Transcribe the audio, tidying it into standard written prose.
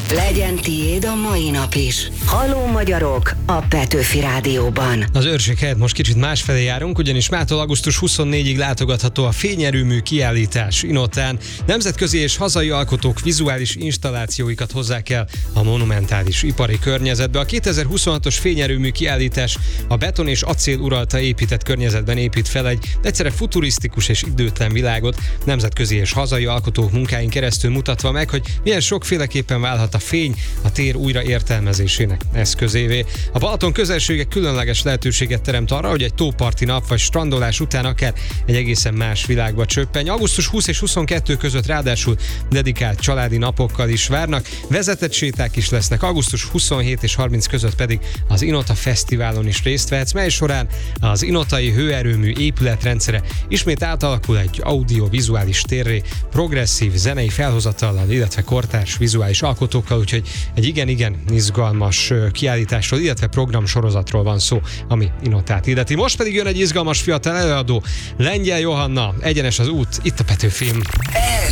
Legyen tiéd a mai nap is. Halló magyarok a Petőfi Rádióban. Az őrség helyett most kicsit másfelé járunk, ugyanis mától augusztus 24-ig látogatható a fényerőmű kiállítás Inotán. Nemzetközi és hazai alkotók vizuális installációikat hozzák el a monumentális ipari környezetbe. A 2026-os fényerőmű kiállítás a beton és acél uralta épített környezetben épít fel egy egyszerre futurisztikus és időtlen világot, nemzetközi és hazai alkotók munkáin keresztül mutatva meg, hogy milyen sokféleképpen válhat a fény a tér újraértelmezésének eszközévé. A Balaton közelsége különleges lehetőséget teremt arra, hogy egy tóparti nap vagy strandolás után akár egy egészen más világba csöppenj. Augusztus 20 és 22 között ráadásul dedikált családi napokkal is várnak, vezetett séták is lesznek, augusztus 27 és 30 között pedig az Inota Fesztiválon is részt vehetsz, mely során az inotai hőerőmű épületrendszere ismét átalakul egy audiovizuális térré, progresszív zenei felhozatallal, illetve kortárs vizuális alkotókkal, úgyhogy egy igen izgalmas kiállításról, illetve programsorozatról van szó, ami Inotát illeti. Most pedig jön egy izgalmas fiatal előadó, Lengyel Johanna, egyenes az út, itt a Petőfin.